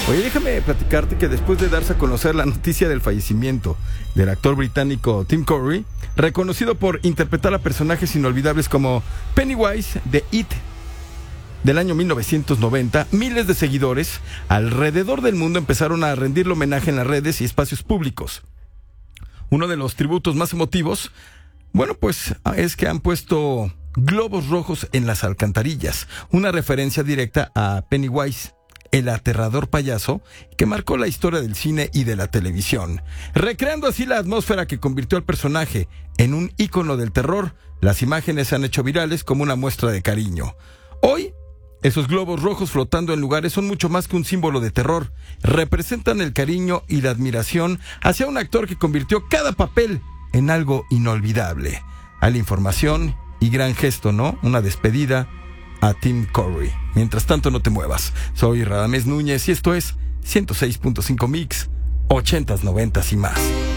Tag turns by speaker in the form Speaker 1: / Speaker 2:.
Speaker 1: Oye, déjame platicarte que después de darse a conocer la noticia del fallecimiento del actor británico Tim Curry, reconocido por interpretar a personajes inolvidables como Pennywise de It del año 1990, miles de seguidores alrededor del mundo empezaron a rendirle homenaje en las redes y espacios públicos. Uno de los tributos más emotivos, pues es que han puesto globos rojos en las alcantarillas, una referencia directa a Pennywise, el aterrador payaso que marcó la historia del cine y de la televisión, recreando así la atmósfera que convirtió al personaje en un ícono del terror. Las imágenes se han hecho virales como una muestra de cariño. Hoy, esos globos rojos flotando en lugares son mucho más que un símbolo de terror. Representan el cariño y la admiración hacia un actor que convirtió cada papel en algo inolvidable. Hay la información y gran gesto, ¿no? Una despedida a Tim Curry. Mientras tanto, no te muevas. Soy Radamés Núñez y esto es 106.5 Mix, 80s, 90s y más.